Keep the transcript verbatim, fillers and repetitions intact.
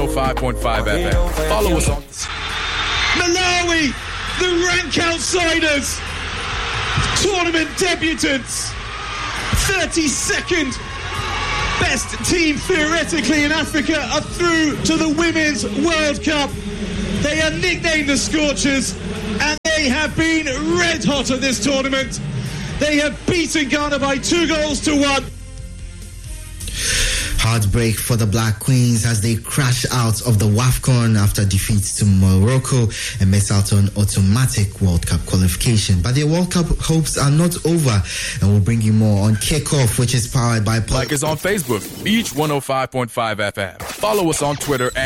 oh five point five F M. Follow us on Malawi, the rank outsiders, tournament debutants, thirty-second best team theoretically in Africa are through to the Women's World Cup. They are nicknamed the Scorchers, and they have been red hot at this tournament. They have beaten Ghana by two goals to one. Heartbreak for the Black Queens as they crash out of the WAFCON after defeat to Morocco and miss out on automatic World Cup qualification. But their World Cup hopes are not over, and we'll bring you more on Kickoff, which is powered by... Like us on Facebook, Beach one oh five point five F M. Follow us on Twitter and